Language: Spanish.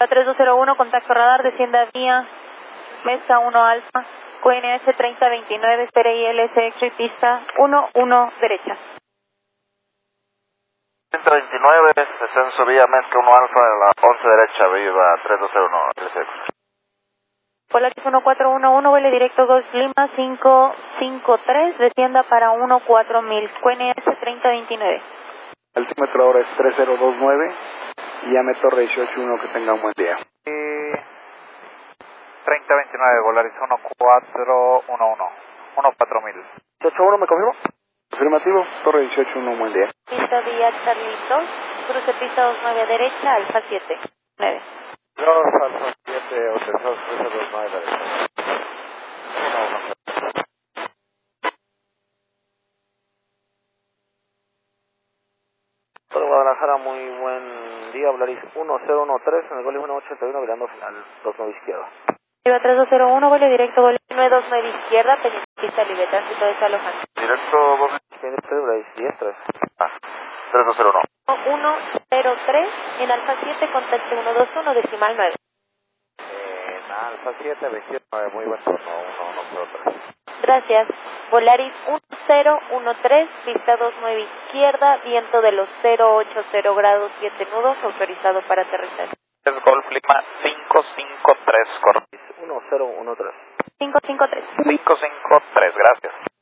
3201, contacto radar, descienda vía Mesa 1 Alfa, QNS 3029, CRI LSX, pista 11 derecha. 3029, descenso vía Mezca 1 Alfa, a la 11 derecha, viva 3201, LSX. Polaris 1411, vuele directo 2 Lima 553, descienda para 14000, QNS 3029. Altímetro ahora es 3029, llame Torre 181, que tenga un buen día. 3029, Volaris 1411, 14000. 81, ¿me confirmo? Afirmativo, Torre 181, un buen día. Pista vía Charlitos, cruce pista 29 derecha, Alfa 7, 9. 2 Alfa 7, Hotel cruce 29 derecha. 1-1. Todo Guadalajara, muy buen día, Volaris 1013, en el gol 181, virando final, 29 izquierda. Viva 3201, vuelo directo, vuelo 929 izquierda, pendiente pista libre, tránsito de Saloján. Directo 2. Tiene 3, Volaris 10-3. 3201. 103, en Alfa 7, contacto 121, decimal 9. Alfa 7, 29, muy buen turno, 1103. Gracias. Volaris 1013, pista 29 izquierda, viento de los 080 grados 7 nudos, autorizado para aterrizar. Es Golf Lima 553, correcto. 1013. 553. 553, gracias.